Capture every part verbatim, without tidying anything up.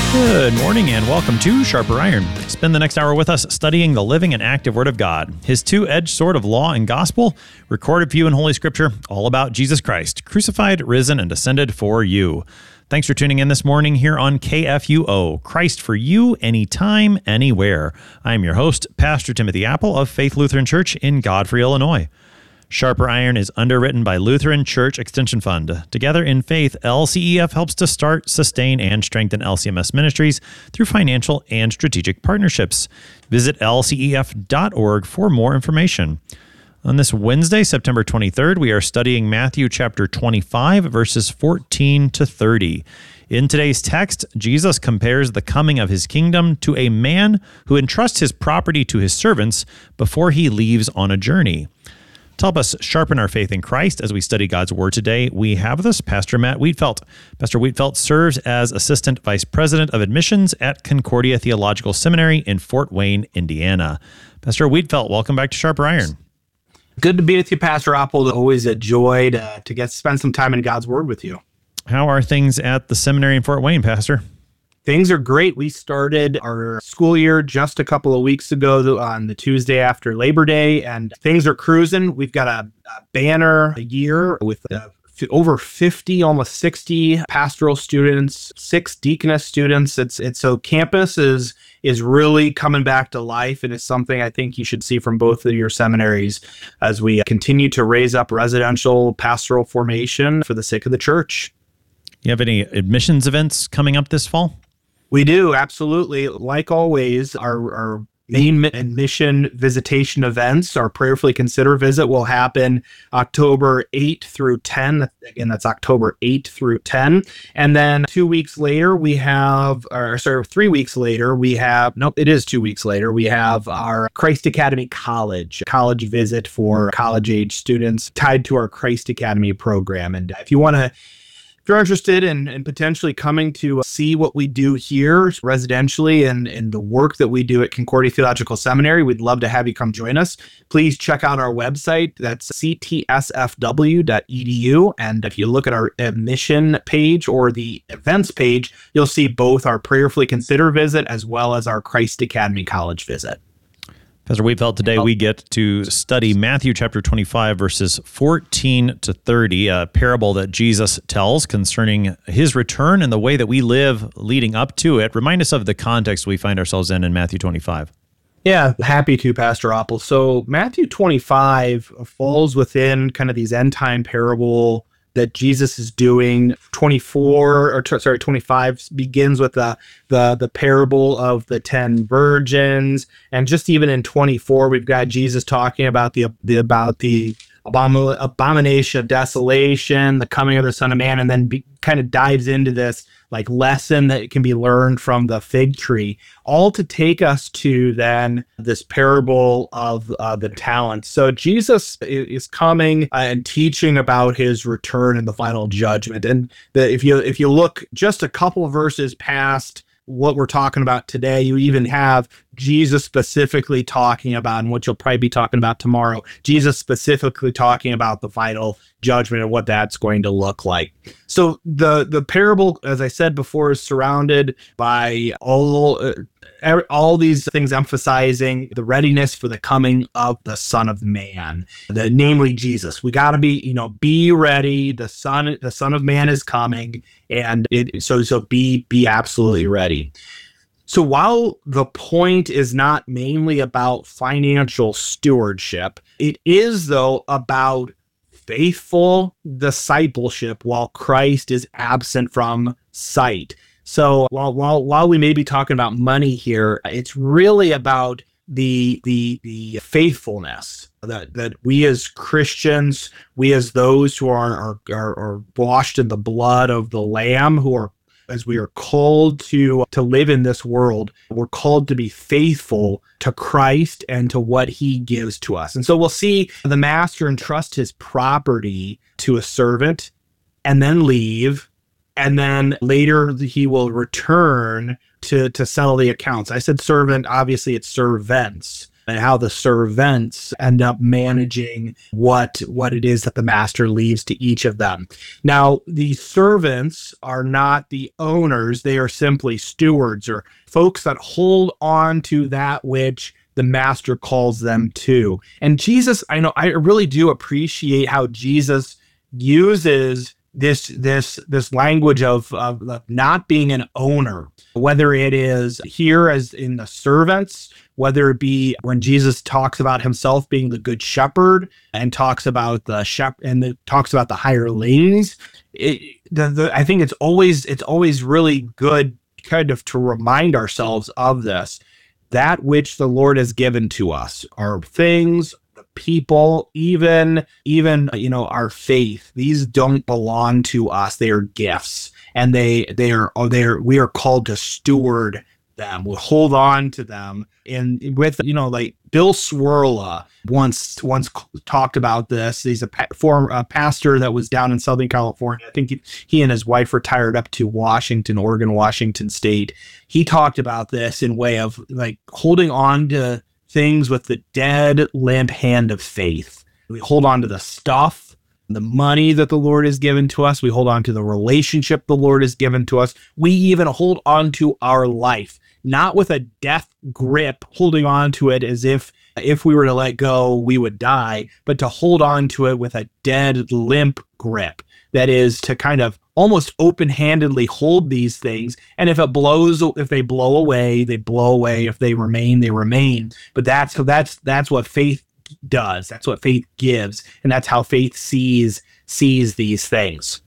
Good morning and welcome to Sharper Iron. Spend the next hour with us studying the living and active Word of God, His two-edged sword of law and gospel, recorded for you in Holy Scripture, all about Jesus Christ, crucified, risen, and ascended for you. Thanks for tuning in this morning here on K F U O, Christ for you, anytime, anywhere. I'm your host, Pastor Timothy Apple of Faith Lutheran Church in Godfrey, Illinois. Sharper Iron is underwritten by Lutheran Church Extension Fund. Together in faith, L C E F helps to start, sustain, and strengthen L C M S ministries through financial and strategic partnerships. Visit L C E F dot org for more information. On this Wednesday, September twenty-third, we are studying Matthew chapter twenty-five, verses fourteen to thirty. In today's text, Jesus compares the coming of his kingdom to a man who entrusts his property to his servants before he leaves on a journey. To help us sharpen our faith in Christ as we study God's Word today, we have with us Pastor Matt Wiedfeldt. Pastor Wiedfeldt serves as Assistant Vice President of Admissions at Concordia Theological Seminary in Fort Wayne, Indiana. Pastor Wiedfeldt, welcome back to Sharper Iron. Good to be with you, Pastor Apple. Always a joy to, to get spend some time in God's Word with you. How are things at the seminary in Fort Wayne, Pastor? Things are great. We started our school year just a couple of weeks ago on the Tuesday after Labor Day, and things are cruising. We've got a, a banner a year with uh, f- over fifty, almost sixty pastoral students, six deaconess students. It's it's so campus is is really coming back to life, and it's something I think you should see from both of your seminaries as we continue to raise up residential pastoral formation for the sake of the church. You have any admissions events coming up this fall? We do, absolutely. Like always, our, our main admission visitation events, our Prayerfully Consider visit, will happen October eighth through tenth. Again, that's October eighth through tenth. And then two weeks later, we have, or sorry, three weeks later, we have, nope, it is two weeks later, we have our Christ Academy College, college visit for college-age students tied to our Christ Academy program. And if you want to If you're interested in, in potentially coming to see what we do here residentially and, and the work that we do at Concordia Theological Seminary, we'd love to have you come join us. Please check out our website. That's c t s f w dot e d u. And if you look at our admission page or the events page, you'll see both our Prayerfully Consider visit as well as our Christ Academy College visit. Pastor Wiedfeldt, today we get to study Matthew chapter twenty-five, verses fourteen to thirty, a parable that Jesus tells concerning his return and the way that we live leading up to it. Remind us of the context we find ourselves in in Matthew twenty-five. Yeah, happy to, Pastor Apple. So Matthew twenty-five falls within kind of these end time parable that Jesus is doing. twenty-four or t- sorry, twenty-five begins with the, the the parable of the ten virgins, and just even in twenty-four, we've got Jesus talking about the, the about the abom- abomination of desolation, the coming of the Son of Man, and then be, kind of dives into this like lesson that can be learned from the fig tree, all to take us to then this parable of uh, the talents. So Jesus is coming and teaching about his return and the final judgment. And the, if you if you look just a couple of verses past what we're talking about today, you even have Jesus specifically talking about, and what you'll probably be talking about tomorrow, Jesus specifically talking about the final judgment and what that's going to look like. So the the parable, as I said before, is surrounded by all uh, all these things emphasizing the readiness for the coming of the Son of Man, the, namely Jesus. We got to be, you know, be ready. The Son, the Son of Man is coming, and it, so so be be absolutely ready. So while the point is not mainly about financial stewardship, it is, though, about faithful discipleship while Christ is absent from sight. So while while while we may be talking about money here, it's really about the the the faithfulness that that we as Christians, we as those who are are are, are washed in the blood of the Lamb, who are, as we are called to to live in this world, we're called to be faithful to Christ and to what he gives to us. And so we'll see the master entrust his property to a servant and then leave, and then later he will return to to settle the accounts. I said servant, obviously it's servants. and how the servants end up managing what, what it is that the master leaves to each of them. Now, the servants are not the owners. They are simply stewards, or folks that hold on to that which the master calls them to. And Jesus, I know, I really do appreciate how Jesus uses this this this language of, of, of not being an owner, whether it is here as in the servants, whether it be when Jesus talks about himself being the good shepherd and talks about the shepherd and the, talks about the hirelings. It, the, the, I think it's always it's always really good kind of to remind ourselves of this. That which the Lord has given to us, our things, the people, even, even, you know, our faith, these don't belong to us. They are gifts, and they, they are, they are, we are called to steward them. We'll hold on to them. And with, you know, like Bill Swirla once, once talked about this. He's a pa- former uh, pastor that was down in Southern California. I think he, he and his wife retired up to Washington, Oregon, Washington State. He talked about this in way of like holding on to things with the dead, limp hand of faith. We hold on to the stuff, the money that the Lord has given to us. We hold on to the relationship the Lord has given to us. We even hold on to our life, not with a death grip, holding on to it as if if we were to let go, we would die, but to hold on to it with a dead, limp grip. That is to kind of almost open-handedly hold these things. And if it blows, if they blow away, they blow away. If they remain, they remain. But that's that's that's what faith does. That's what faith gives, and that's how faith sees sees these things.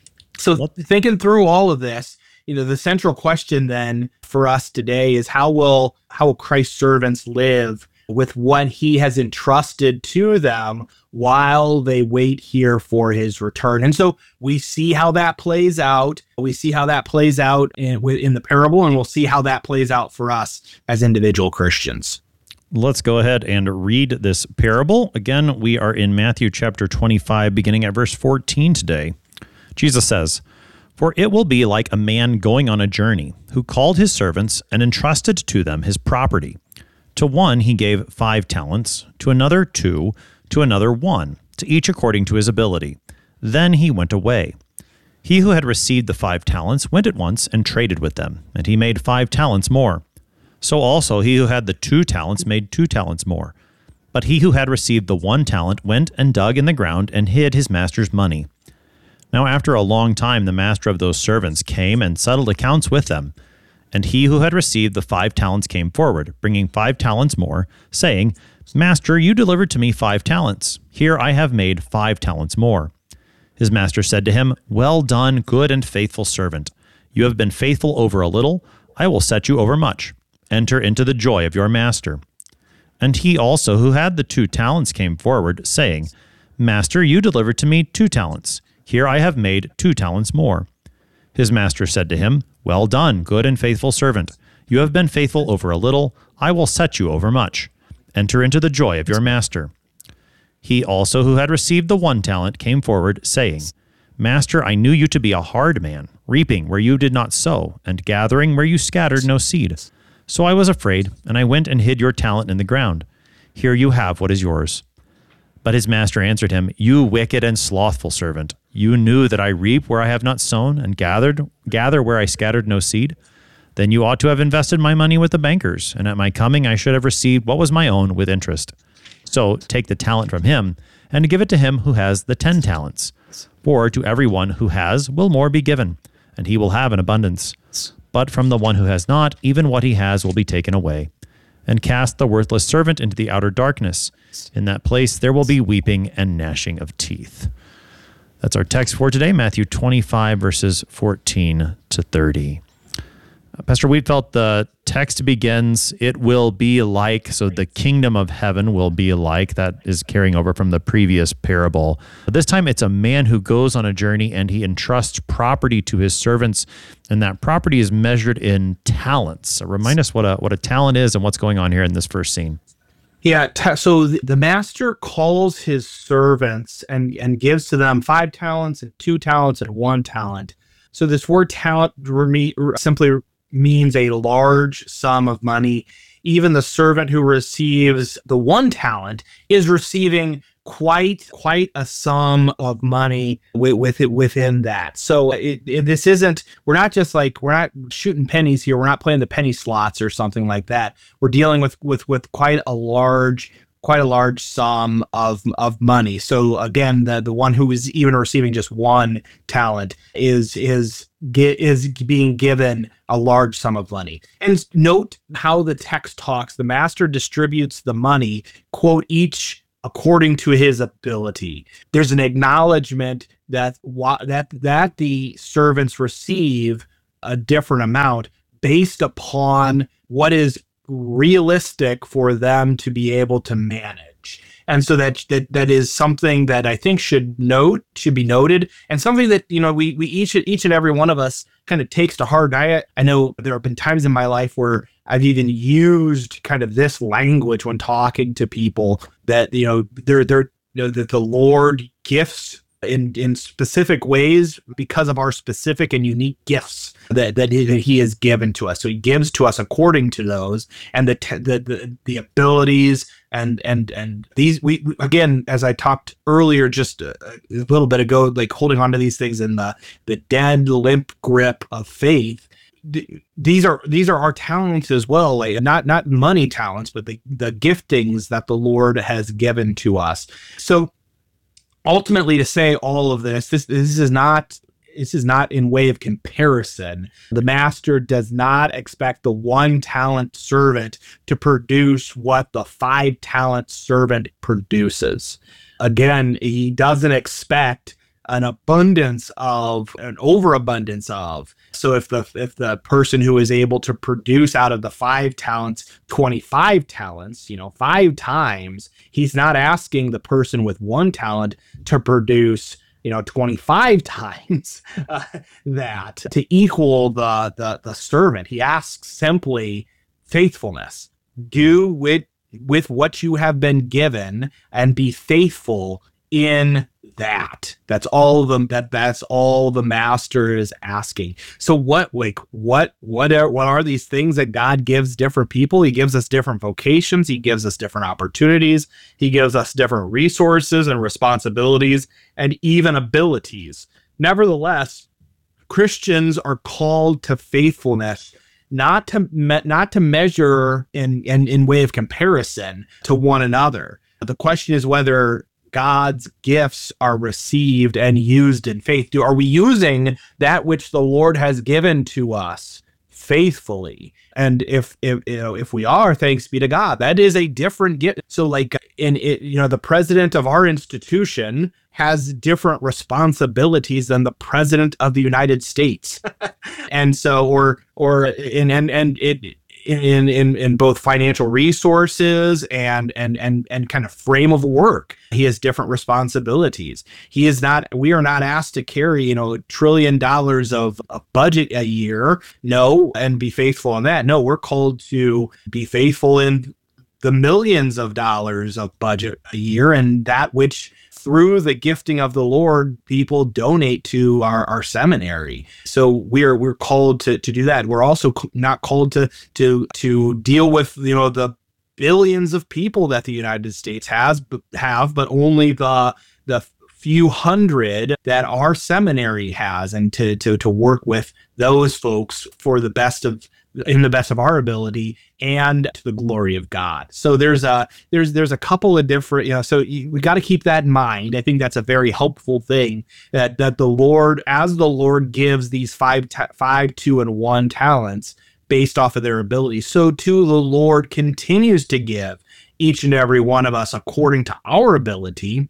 So thinking through all of this, you know, the central question then for us today is how will how will Christ's servants live with what he has entrusted to them while they wait here for his return? And so we see how that plays out. We see how that plays out in, in the parable, and we'll see how that plays out for us as individual Christians. Let's go ahead and read this parable. Again, we are in Matthew chapter twenty-five, beginning at verse fourteen today. Jesus says, "For it will be like a man going on a journey, who called his servants and entrusted to them his property. To one he gave five talents, to another two, to another one, to each according to his ability. Then he went away. He who had received the five talents went at once and traded with them, and he made five talents more. So also he who had the two talents made two talents more. But he who had received the one talent went and dug in the ground and hid his master's money. Now after a long time the master of those servants came and settled accounts with them. And he who had received the five talents came forward, bringing five talents more, saying, 'Master, you delivered to me five talents. Here I have made five talents more.' His master said to him, 'Well done, good and faithful servant. You have been faithful over a little. I will set you over much. Enter into the joy of your master.' And he also who had the two talents came forward, saying, 'Master, you delivered to me two talents. Here I have made two talents more.' His master said to him, 'Well done, good and faithful servant. You have been faithful over a little. I will set you over much. Enter into the joy of your master.' He also who had received the one talent came forward, saying, 'Master, I knew you to be a hard man, reaping where you did not sow, and gathering where you scattered no seed. So I was afraid, and I went and hid your talent in the ground. Here you have what is yours.' But his master answered him, 'You wicked and slothful servant. You knew that I reap where I have not sown, and gathered gather where I scattered no seed. Then you ought to have invested my money with the bankers, and at my coming I should have received what was my own with interest. So take the talent from him, and give it to him who has the ten talents. For to everyone who has will more be given, and he will have an abundance. But from the one who has not, even what he has will be taken away. And cast the worthless servant into the outer darkness. In that place there will be weeping and gnashing of teeth." That's our text for today, Matthew twenty-five, verses fourteen to thirty. Uh, Pastor Wheatfeld, the text begins, "It will be like," so the kingdom of heaven will be like. That is carrying over from the previous parable. But this time it's a man who goes on a journey and he entrusts property to his servants, and that property is measured in talents. So remind us what a what a talent is and what's going on here in this first scene. Yeah, ta- so the, the master calls his servants and, and gives to them five talents and two talents and one talent. So this word talent reme- simply means a large sum of money. even the servant who receives the one talent is receiving quite quite a sum of money with, with it within that. So it, it, this isn't, we're not just like, we're not shooting pennies here. We're not playing the penny slots or something like that. We're dealing with with with quite a large quite a large sum of of money. So again, the the one who is even receiving just one talent is is is being given a large sum of money. And note how the text talks. The master distributes the money, quote, each according to his ability. There's an acknowledgement that that that the servants receive a different amount based upon what is realistic for them to be able to manage. And so that that that is something that I think should note should be noted, and something that, you know, we we each each and every one of us kind of takes to heart. I I know there have been times in my life where I've even used kind of this language when talking to people, that, you know, they're they're you know, that the Lord gifts in in specific ways because of our specific and unique gifts that that he, that he has given to us. So he gives to us according to those, and the te- the, the the abilities and and and these we again, as I talked earlier just a, a little bit ago, like holding on to these things in the the dead limp grip of faith. These are these are our talents as well, like not not money talents, but the the giftings that the Lord has given to us. So ultimately, to say all of this, this this is not this is not in way of comparison. The master does not expect the one talent servant to produce what the five talent servant produces. Again, he doesn't expect an abundance of, an overabundance of. So if the if the person who is able to produce out of the five talents, twenty-five talents, you know, five times, he's not asking the person with one talent to produce, you know, twenty-five times uh, that to equal the, the the servant. He asks simply faithfulness. Do with with what you have been given and be faithful in that. That's all of them. That that's all the master is asking. So what, like, what, what are, what are these things that God gives different people? He gives us different vocations. He gives us different opportunities. He gives us different resources and responsibilities and even abilities. Nevertheless, Christians are called to faithfulness, not to me, not to measure in, in in way of comparison to one another. The question is whether God's gifts are received and used in faith. Do, are we using that which the Lord has given to us faithfully? And if if you know if we are, thanks be to God. That is a different gift. So, like in it, you know, the president of our institution has different responsibilities than the president of the United States, and so or or in and and it. In, in in both financial resources and and and and kind of frame of work, he has different responsibilities. He is not. We are not asked to carry, you know, a trillion dollars of a budget a year. No, and be faithful in that. No, we're called to be faithful in the millions of dollars of budget a year, and that which, through the gifting of the Lord, people donate to our, our seminary. So we're we're called to to do that. We're also not called to to to deal with, you know, the billions of people that the United States has have, but only the the few hundred that our seminary has, and to to to work with those folks for the best of in the best of our ability and to the glory of God. So there's a there's there's a couple of different, you know, so you, we got to keep that in mind. I think that's a very helpful thing, that that the Lord, as the Lord gives these five ta- five two and one talents based off of their ability, so too the Lord continues to give each and every one of us according to our ability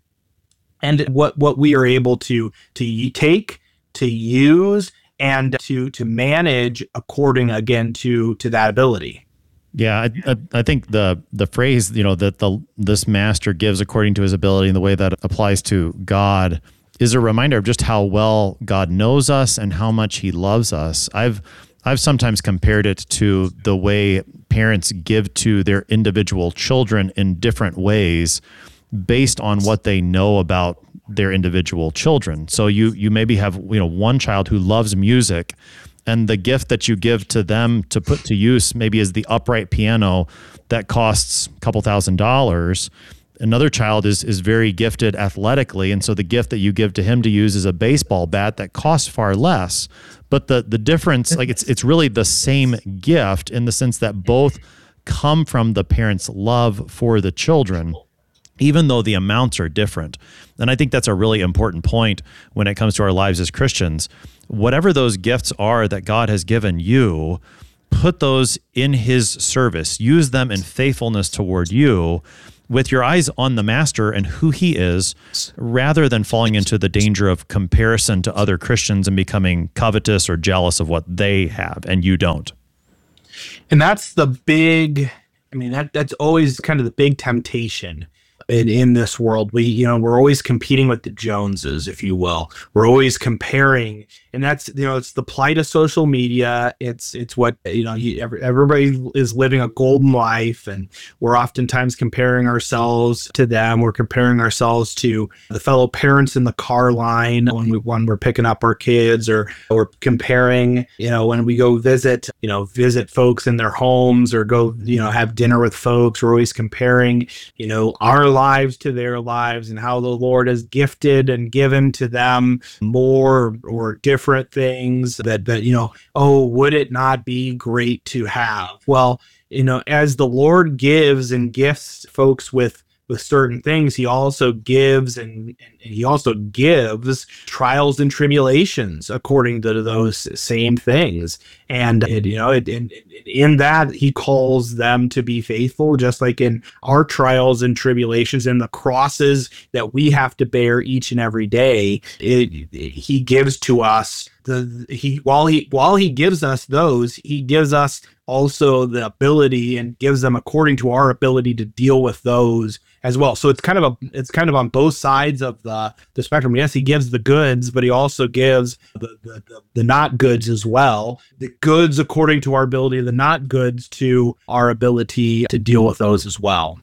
and what what we are able to to take, to use, and to to manage according, again, to to that ability. Yeah, I, I, I think the the phrase, you know, that the this master gives according to his ability, and the way that applies to God is a reminder of just how well God knows us and how much he loves us. I've I've sometimes compared it to the way parents give to their individual children in different ways based on what they know about their individual children. So you you maybe have, you know, one child who loves music And the gift that you give to them to put to use maybe is the upright piano that costs a couple thousand dollars. Another child is is very gifted athletically, and so the gift that you give to him to use is a baseball bat that costs far less. But the the difference, like it's it's really the same gift in the sense that both come from the parents' love for the children, even though the amounts are different. And I think that's a really important point when it comes to our lives as Christians. Whatever those gifts are that God has given you, put those in his service. Use them in faithfulness toward you with your eyes on the master and who he is, rather than falling into the danger of comparison to other Christians and becoming covetous or jealous of what they have and you don't. And that's the big, I mean, that that's always kind of the big temptation in, in this world. We, you know, we're always competing with the Joneses, if you will. We're always comparing, and that's, you know, it's the plight of social media. It's, it's what, you know, you, every, everybody is living a golden life, and we're oftentimes comparing ourselves to them. We're comparing ourselves to the fellow parents in the car line when we, when we're picking up our kids, or we're comparing, you know, when we go visit, you know, visit folks in their homes, or go, you know, have dinner with folks. We're always comparing, you know, our lives to their lives, and how the Lord has gifted and given to them more or different things that, that, you know, oh, would it not be great to have? Well, you know, as the Lord gives and gifts folks with with certain things, he also gives and, and he also gives trials and tribulations according to those same things. And, it, you know, it, in, in that he calls them to be faithful, just like in our trials and tribulations and the crosses that we have to bear each and every day. It, it, he gives to us the he while he while he gives us those, he gives us also the ability and gives them according to our ability to deal with those as well. So it's kind of a it's kind of on both sides of the the spectrum. Yes, he gives the goods, but he also gives the the, the, the not goods as well. The goods according to our ability, the not goods to our ability to deal with those as well.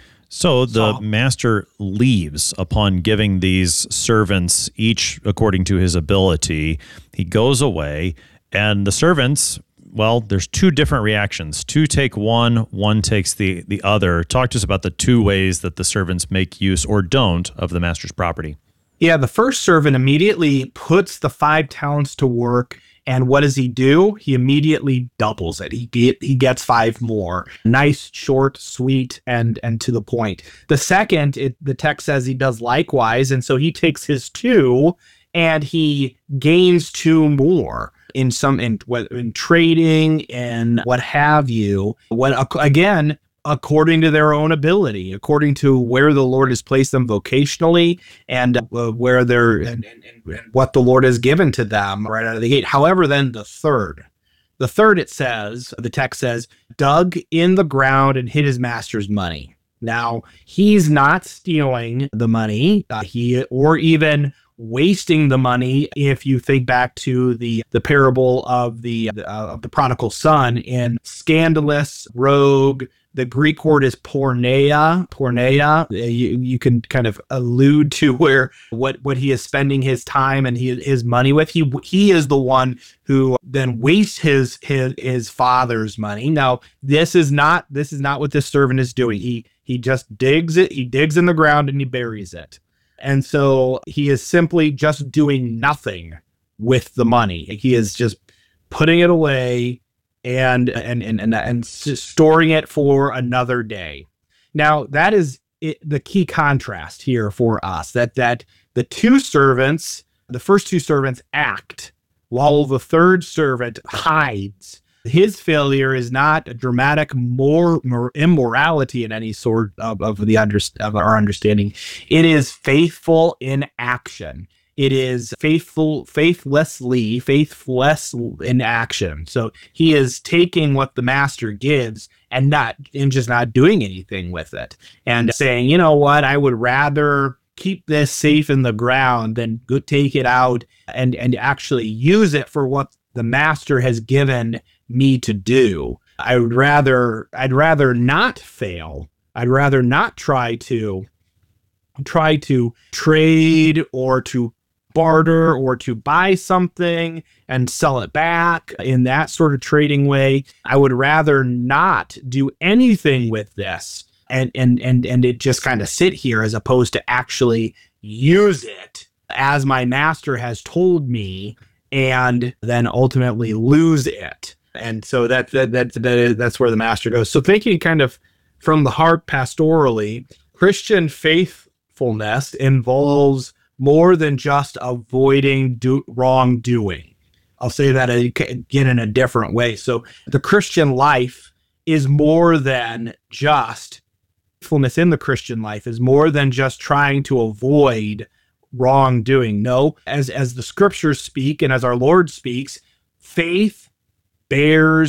So the So- master leaves upon giving these servants each according to his ability. He goes away, and the servants, well, there's two different reactions. Two take one, one takes the, the other. Talk to us about the two ways that the servants make use or don't of the master's property. Yeah, the first servant immediately puts the five talents to work. And what does he do? He immediately doubles it. He get, he gets five more. Nice, short, sweet, and and to the point. The second, it, the text says he does likewise, and so he takes his two and he gains two more in some in, in trading and what have you. When again, according to their own ability, according to where the Lord has placed them vocationally, and uh, where they're and, and, and what the Lord has given to them right out of the gate. However, then the third, the third, it says, the text says, dug in the ground and hid his master's money. Now, he's not stealing the money, uh, he or even wasting the money. If you think back to the the parable of the uh, of the prodigal son in scandalous, rogue. The Greek word is porneia. Porneia. You, you can kind of allude to where what, what he is spending his time and he, his money with. He he is the one who then wastes his his his father's money. Now, this is not this is not what this servant is doing. He he just digs it. He digs in the ground and he buries it. And so he is simply just doing nothing with the money. He is just putting it away and and and and, and storing it for another day. Now, that is it, the key contrast here for us, that that the two servants, the first two servants act, while the third servant hides. His failure is not a dramatic more, more immorality in any sort of, of the under, of our understanding. It is faithful in action. It is faithful, faithlessly, faithless in action. So he is taking what the master gives and not, and just not doing anything with it, and saying, you know what, I would rather keep this safe in the ground than go take it out and and actually use it for what the master has given me to do. I would rather, I'd rather not fail. I'd rather not try to try to trade or to barter or to buy something and sell it back in that sort of trading way. I would rather not do anything with this and and and and it just kind of sit here as opposed to actually use it as my master has told me and then ultimately lose it. And so that that that, that is, that's where the master goes. So thinking kind of from the heart pastorally, Christian faithfulness involves more than just avoiding do, wrongdoing. I'll say that again in a different way. So the Christian life is more than just, faithfulness in the Christian life is more than just trying to avoid wrongdoing. No, as, as the scriptures speak and as our Lord speaks, faith bears